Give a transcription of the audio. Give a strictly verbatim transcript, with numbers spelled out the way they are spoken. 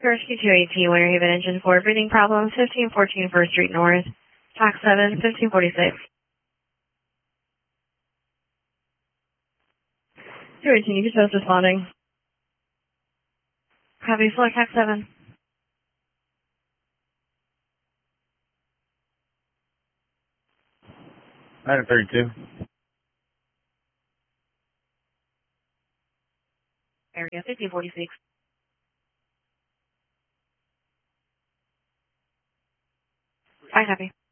Rescue two eighteen, Winter Haven Engine four, breathing problems, fifteen fourteen First Street North, Tax seven, fifteen forty-six. two eighteen, you can just responding. Copy, select Tax seven. nine thirty-two. Area fifteen forty-six. I copy.